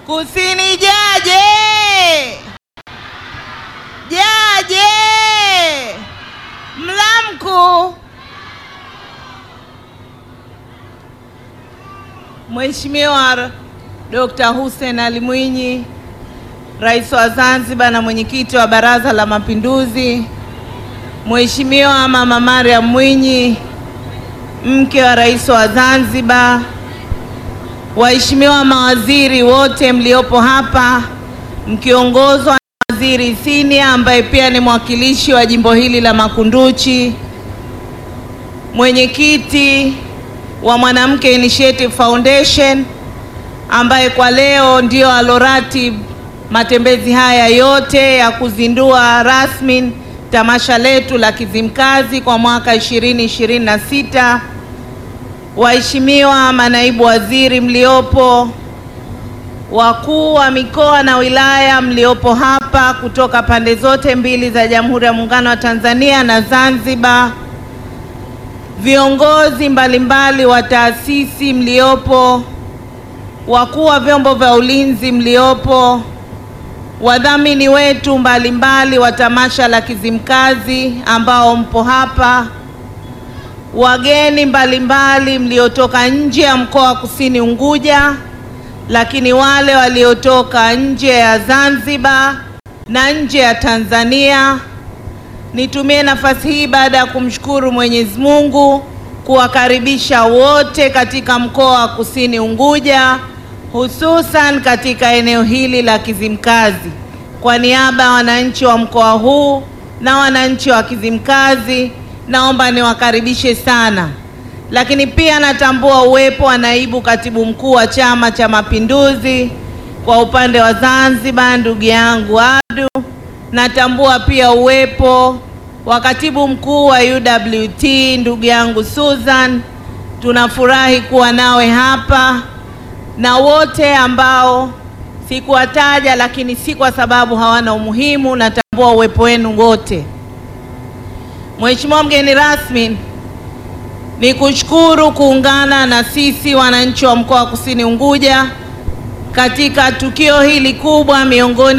Kusini jaje! Jaje! Mlamku! Mheshimiwa Dr. Hussein Ali Mwinyi, Rais wa Zanzibar na mwenyekiti wa Baraza la Mapinduzi, Mheshimiwa Mama Mariam Mwinyi, mke wa Rais wa Zanzibar, waheshimiwa mawaziri wote mliopo hapa mkiongozwa na Waziri Senior ambaye pia ni mwakilishi wa jimbo hili la Makunduchi, mwenyekiti wa Mwanamke Initiative Foundation ambaye kwa leo ndio aloratibu matembezi haya yote ya kuzindua rasmi tamasha letu la Kizimkazi kwa mwaka 2026, waheshimiwa manaibu waziri mliopo, wakuu wa mikoa na wilaya mliopo hapa kutoka pande zote mbili za Jamhuri ya Muungano wa Tanzania na Zanzibar, viongozi mbalimbali wa taasisi mliopo, wakuu wa vyombo vya ulinzi mliopo, wadhamini wetu mbalimbali wa tamasha la Kizimkazi ambao mpo hapa, wageni mbalimbali mliotoka nje ya mkoa wa Kusini Unguja, lakini wale waliotoka nje ya Zanzibar na nje ya Tanzania. Nitumie nafasi hii baada ya kumshukuru Mwenyezi Mungu kuwakaribisha wote katika mkoa wa Kusini Unguja, hususan katika eneo hili la Kizimkazi. Kwa niaba ya wananchi wa mkoa huu na wananchi wa Kizimkazi, naomba niwakaribishe sana. Lakini pia natambua uwepo wa naibu katibu mkuu wa Chama cha Mapinduzi kwa upande wa Zanzibar, ndugu yangu Abdu. Natambua pia uwepo wa katibu mkuu wa UWT, ndugu yangu Susan. Tunafurahi kuwa nawe hapa, na wote ambao sikuwataja lakini si kwa sababu hawana umuhimu, natambua uwepo wenu wote. Mheshimiwa mgeni rasmi, ni kushukuru kuungana na sisi wananchi wa mkoa wa Kusini Unguja katika tukio hili kubwa miongoni